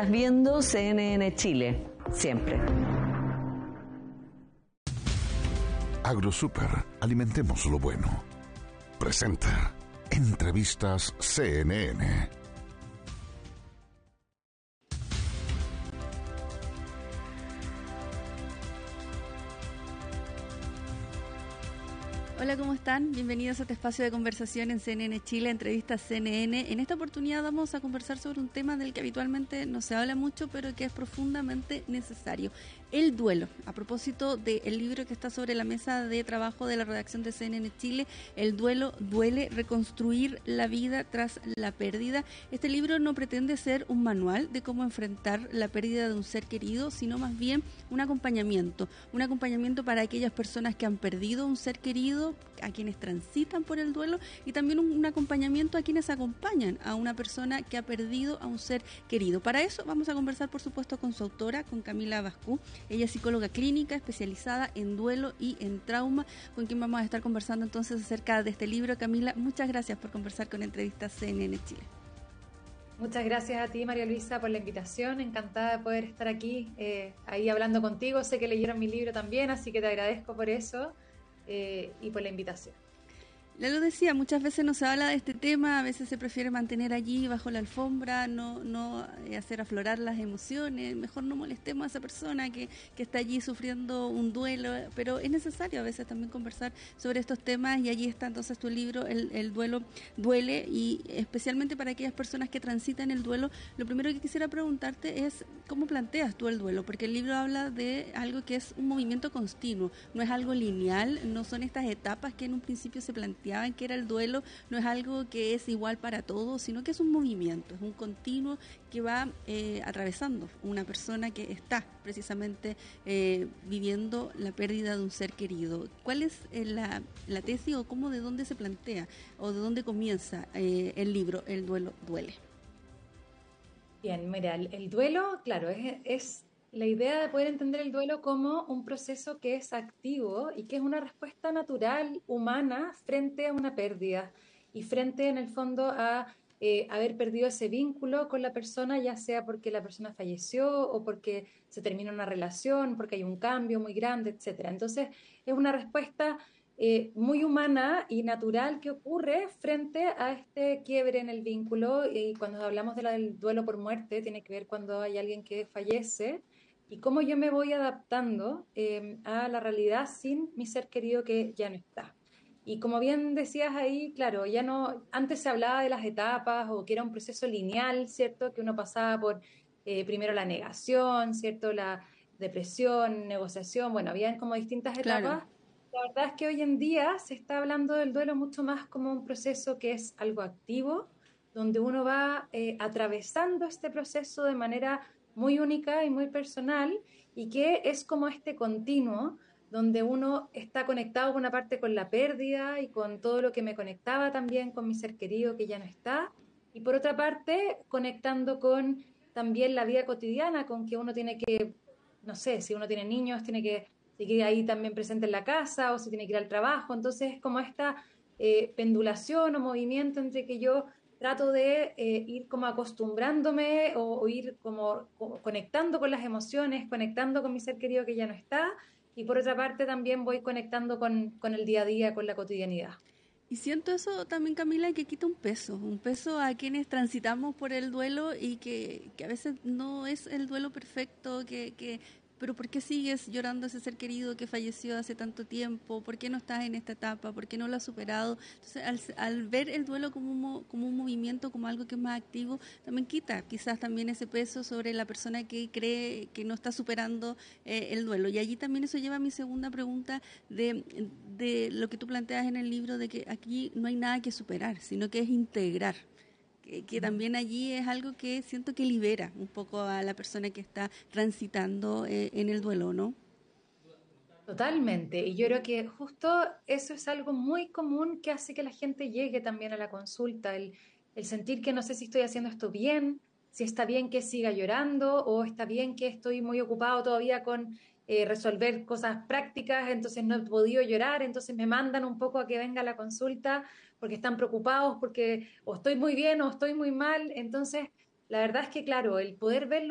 Estás viendo CNN Chile, siempre. AgroSuper, alimentemos lo bueno. Presenta Entrevistas CNN. Hola, ¿cómo están? Bienvenidos a este espacio de conversación en CNN Chile, Entrevistas CNN. En esta oportunidad vamos a conversar sobre un tema del que habitualmente no se habla mucho, pero que es profundamente necesario: el duelo. A propósito del libro que está sobre la mesa de trabajo de la redacción de CNN Chile, El duelo duele, reconstruir la vida tras la pérdida. Este libro no pretende ser un manual de cómo enfrentar la pérdida de un ser querido, sino más bien un acompañamiento para aquellas personas que han perdido un ser querido, a quienes transitan por el duelo, y también un acompañamiento a quienes acompañan a una persona que ha perdido a un ser querido. Para eso vamos a conversar, por supuesto, con su autora, con Camila Bascú. Ella es psicóloga clínica especializada en duelo y en trauma, con quien vamos a estar conversando entonces acerca de este libro. Camila, muchas gracias por conversar con Entrevistas CNN Chile. Muchas gracias a ti, María Luisa, por la invitación. Encantada de poder estar aquí, ahí hablando contigo. Sé que leyeron mi libro también, así que te agradezco por eso y por la invitación. Ya lo decía, muchas veces no se habla de este tema, a veces se prefiere mantener allí bajo la alfombra, no hacer aflorar las emociones, mejor no molestemos a esa persona que está allí sufriendo un duelo, pero es necesario a veces también conversar sobre estos temas, y allí está entonces tu libro, El duelo duele, y especialmente para aquellas personas que transitan el duelo. Lo primero que quisiera preguntarte es ¿cómo planteas tú el duelo? Porque el libro habla de algo que es un movimiento continuo, no es algo lineal, no son estas etapas que en un principio se planteaban que era el duelo, no es algo que es igual para todos, sino que es un movimiento, es un continuo que va atravesando una persona que está precisamente viviendo la pérdida de un ser querido. ¿Cuál es la tesis, o cómo, de dónde se plantea o de dónde comienza el libro El duelo duele? Bien, mira, el duelo, claro, es la idea de poder entender el duelo como un proceso que es activo y que es una respuesta natural, humana, frente a una pérdida y frente, en el fondo, a haber perdido ese vínculo con la persona, ya sea porque la persona falleció o porque se termina una relación, porque hay un cambio muy grande, etcétera. Entonces, es una respuesta muy humana y natural que ocurre frente a este quiebre en el vínculo. Y cuando hablamos del duelo por muerte, tiene que ver cuando hay alguien que fallece y cómo yo me voy adaptando a la realidad sin mi ser querido que ya no está. Y como bien decías ahí, claro, ya no, antes se hablaba de las etapas o que era un proceso lineal, ¿cierto? Que uno pasaba por primero la negación, ¿cierto? La depresión, negociación, bueno, habían como distintas Claro. etapas. La verdad es que hoy en día se está hablando del duelo mucho más como un proceso que es algo activo, donde uno va atravesando este proceso de manera muy única y muy personal, y que es como este continuo donde uno está conectado por una parte con la pérdida y con todo lo que me conectaba también con mi ser querido que ya no está, y por otra parte conectando con también la vida cotidiana, con que uno tiene que, no sé, si uno tiene niños, tiene que seguir ahí también presente en la casa o si tiene que ir al trabajo. Entonces es como esta pendulación o movimiento entre que yo trato de ir como acostumbrándome o ir como conectando con las emociones, conectando con mi ser querido que ya no está, y por otra parte también voy conectando con el día a día, con la cotidianidad. Y siento eso también, Camila, que quita un peso a quienes transitamos por el duelo, y que a veces no es el duelo perfecto, pero ¿por qué sigues llorando a ese ser querido que falleció hace tanto tiempo? ¿Por qué no estás en esta etapa? ¿Por qué no lo has superado? Entonces, al ver el duelo como un movimiento, como algo que es más activo, también quita quizás también ese peso sobre la persona que cree que no está superando el duelo. Y allí también eso lleva a mi segunda pregunta de lo que tú planteas en el libro, de que aquí no hay nada que superar, sino que es integrar. Que también allí es algo que siento que libera un poco a la persona que está transitando en el duelo, ¿no? Totalmente, y yo creo que justo eso es algo muy común que hace que la gente llegue también a la consulta, el sentir que no sé si estoy haciendo esto bien, si está bien que siga llorando o está bien que estoy muy ocupado todavía con resolver cosas prácticas, entonces no he podido llorar, entonces me mandan un poco a que venga a la consulta porque están preocupados, porque o estoy muy bien o estoy muy mal. Entonces la verdad es que claro, el poder verlo